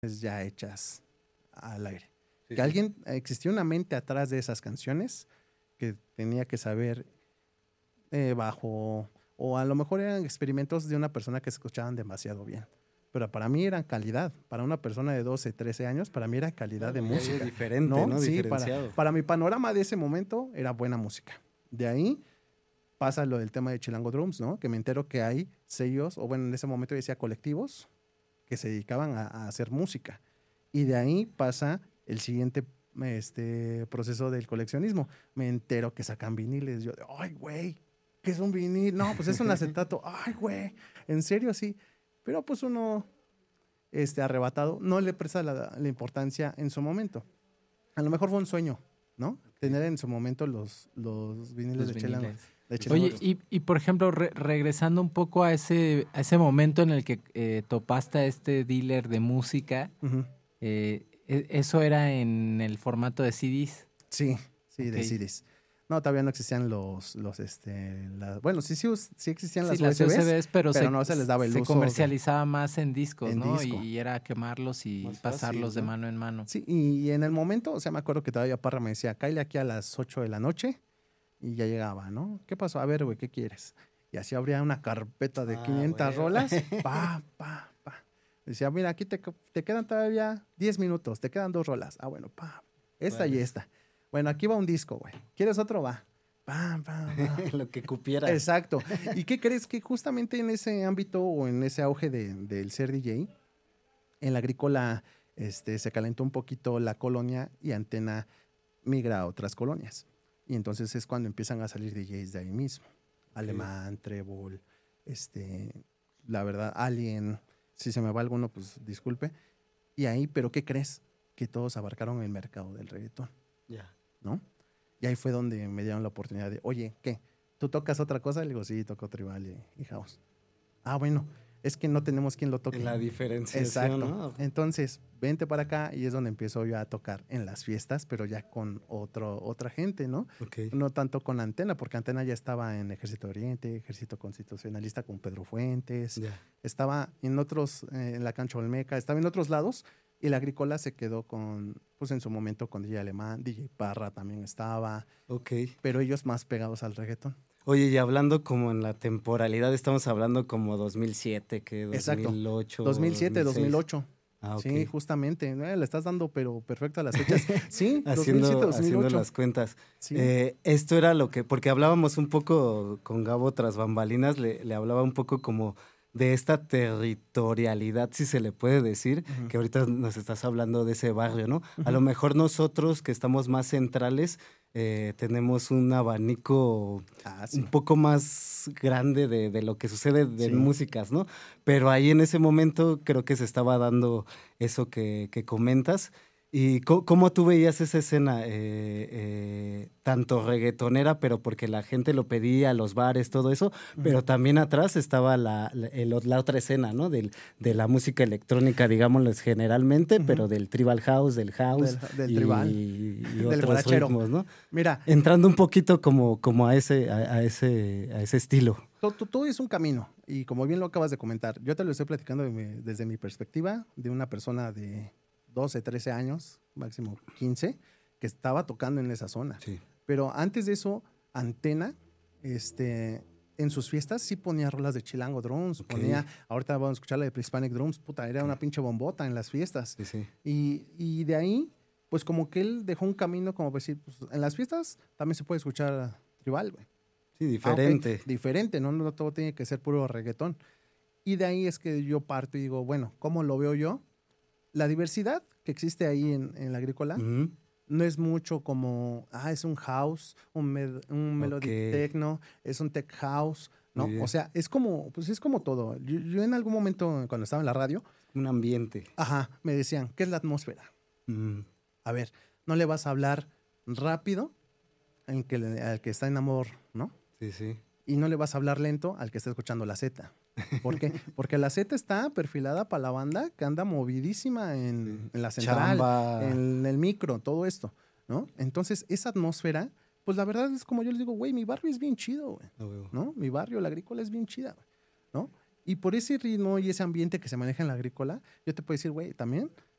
ya hechas al aire. Sí, Que sí. existía una mente atrás de esas canciones que tenía que saber bajo, o a lo mejor eran experimentos de una persona que se escuchaban demasiado bien. Pero para mí eran calidad. Para una persona de 12, 13 años, para mí era calidad de Claro, ya es música. diferente, ¿No? ¿no? Sí, Diferenciado. para mi panorama de ese momento era buena música. De ahí pasa lo del tema de Chilango Drums, ¿no? Que me entero que hay sellos, o bueno, en ese momento decía colectivos, que se dedicaban a hacer música. Y de ahí pasa el siguiente proceso del coleccionismo. Me entero que sacan viniles. Yo, ay, güey, ¿qué es un vinil? No, pues es un acetato. Ay, güey, en serio, sí. Pero pues uno, arrebatado, no le presta la importancia en su momento. A lo mejor fue un sueño, ¿no? Tener en su momento los viniles Los viniles. de Chilango. Oye, y por ejemplo, regresando un poco a ese momento en el que topaste a este dealer de música, Ujú. ¿eso era en el formato de CDs? Sí, sí, Ok. de CDs. No, todavía no existían bueno, sí existían Sí, las las USBs, USBs, pero no se les daba el se uso. comercializaba más en discos, En ¿no? disco. Y era quemarlos y Más pasarlos fácil, de ¿no? mano en mano. Sí, y en el momento, o sea, me acuerdo que todavía Parra me decía, cáile aquí a las 8 de la noche, y ya llegaba, ¿no? ¿Qué pasó? A ver, güey, ¿qué quieres? Y así abría una carpeta de 500 bueno. rolas, pa. Decía, mira, aquí te quedan todavía 10 minutos, te quedan 2 rolas. Ah, bueno, esta y Vale. esta. Bueno, aquí va un disco, güey. ¿Quieres otro? Va. Pam. Lo que cupiera. Exacto. ¿Y qué crees? Que justamente en ese ámbito o en ese auge del ser DJ, en la agrícola se calentó un poquito la colonia y Antena migra a otras colonias. Y entonces es cuando empiezan a salir DJs de ahí mismo. Alemán, Trébol, la verdad, Alien. Si se me va alguno, pues disculpe. Y ahí, ¿pero qué crees? Que todos abarcaron el mercado del reggaetón, Ya. ¿no? Y ahí fue donde me dieron la oportunidad de, oye, ¿qué? ¿Tú tocas otra cosa? Le digo, sí, toco tribal y house. Ah, bueno, es que no tenemos quien lo toque. En la diferenciación, Exacto. ¿no? Entonces, vente para acá y es donde empiezo yo a tocar en las fiestas, pero ya con otra gente, ¿no? Ok. No tanto con Antena, porque Antena ya estaba en Ejército Oriente, Ejército Constitucionalista con Pedro Fuentes, Ya. estaba en otros, en la Cancha Olmeca, estaba en otros lados, y la agrícola se quedó pues en su momento con DJ Alemán, DJ Parra también estaba, Ok. pero ellos más pegados al reggaetón. Oye, y hablando como en la temporalidad, estamos hablando como 2007, que Exacto. 2008, 2007, 2006. 2008. Ah, ok. Sí, justamente. Le estás dando, pero perfecto a las fechas. Sí, 2007, Haciendo 2008. las cuentas. Sí. Esto era lo que, porque hablábamos un poco con Gabo tras bambalinas, le hablaba un poco como de esta territorialidad, si se le puede decir, Ujú. que ahorita nos estás hablando de ese barrio, ¿no? A Ujú. lo mejor nosotros que estamos más centrales, tenemos un abanico Sí. un poco más grande de lo que sucede de Sí. músicas, ¿no? Pero ahí en ese momento creo que se estaba dando eso que comentas. ¿Y cómo tú veías esa escena? Tanto reggaetonera, pero porque la gente lo pedía, los bares, todo eso, pero también atrás estaba la otra escena, ¿no? De la música electrónica, digámoslo generalmente, pero del tribal house, del house Del tribal, y del otros guarachero. ritmos, ¿no? Mira, Entrando un poquito como a ese estilo. todo es un camino y como bien lo acabas de comentar, yo te lo estoy platicando desde mi perspectiva de una persona de 12, 13 años, máximo 15, que estaba tocando en esa zona. Sí. Pero antes de eso, Antena, en sus fiestas sí ponía rolas de Chilango Drums, Ok. ahorita vamos a escuchar la de Hispanic Drums, puta, era una pinche bombota en las fiestas. Sí, sí. Y de ahí, pues como que él dejó un camino como decir, pues en las fiestas también se puede escuchar tribal, güey. Sí, diferente. Ok, diferente, no todo tiene que ser puro reggaetón. Y de ahí es que yo parto y digo, bueno, ¿cómo lo veo yo? La diversidad que existe ahí en la agrícola Ujú. no es mucho como, es un house, un melodic Ok. techno, es un tech house, Muy ¿no? bien. O sea, es como todo. Yo en algún momento, cuando estaba en la radio, Un ambiente. me decían, ¿qué es la atmósfera? Mm, A ver, no le vas a hablar rápido al que está en amor, ¿no? sí, sí. Y no le vas a hablar lento al que está escuchando la Z. ¿Por qué? Porque la Z está perfilada para la banda que anda movidísima en la central, Chamba. en el micro, todo esto, ¿no? Entonces, esa atmósfera, pues la verdad es como yo les digo, güey, mi barrio es bien chido, güey, No veo. ¿no? Mi barrio, la agrícola es bien chida, güey, ¿no? Y por ese ritmo y ese ambiente que se maneja en la agrícola, yo te puedo decir, güey, también